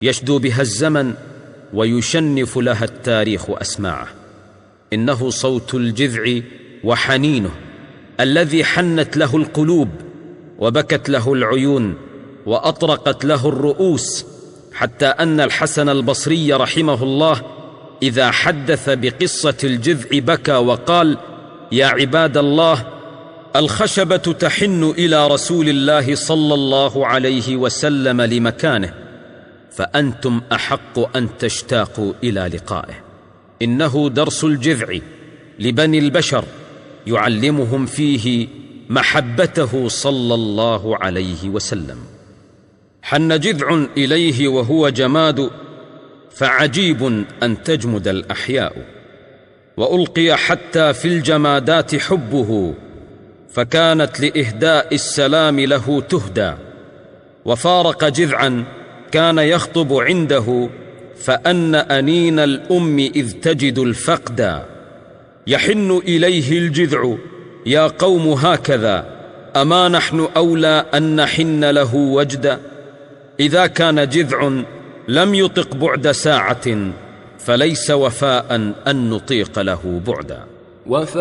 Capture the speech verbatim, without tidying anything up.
يشدو بها الزمن ويشنف لها التاريخ أسماعه. إنه صوت الجذع وحنينه الذي حنت له القلوب وبكت له العيون وأطرقت له الرؤوس، حتى أن الحسن البصري رحمه الله إذا حدث بقصة الجذع بكى وقال: يا عباد الله، الخشبة تحن إلى رسول الله صلى الله عليه وسلم لمكانه، فأنتم أحق أن تشتاقوا إلى لقائه. إنه درس الجذع لبني البشر يعلمهم فيه محبته صلى الله عليه وسلم. حن جذع إليه وهو جماد، فعجيب أن تجمد الأحياء. وألقي حتى في الجمادات حبه، فكانت لإهداء السلام له تهدى. وفارق جذعا كان يخطب عنده، فأن أنين الأم إذ تجد الفقدا. يحن إليه الجذع يا قوم هكذا، أما نحن أولى أن نحن له وجدا. إذا كان جذع لم يطق بعد ساعة، فليس وفاء أن نطيق له بعدا.